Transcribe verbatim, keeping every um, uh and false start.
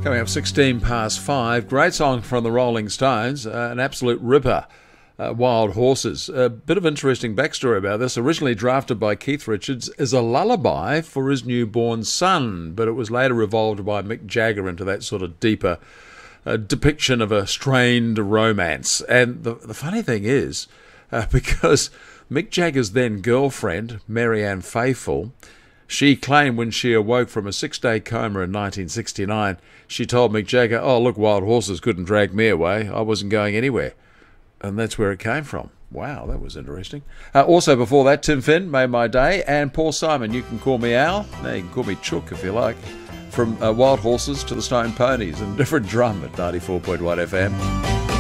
Coming up sixteen past five. Great song from the Rolling Stones, uh, an absolute ripper. Uh, Wild Horses. A bit of interesting backstory about this. Originally drafted by Keith Richards as a lullaby for his newborn son, but it was later evolved by Mick Jagger into that sort of deeper uh, depiction of a strained romance. And the, the funny thing is, uh, because Mick Jagger's then girlfriend, Marianne Faithfull, she claimed when she awoke from a six-day coma in nineteen sixty-nine, she told Mick Jagger, "Oh, look, Wild Horses couldn't drag me away. I wasn't going anywhere." And that's where it came from. Wow, that was interesting. Uh, also, before that, Tim Finn made my day, and Paul Simon. You can call me Al. No, you can call me Chook if you like. From uh, Wild Horses to the Stone Ponies, and different drum at ninety-four point one F M.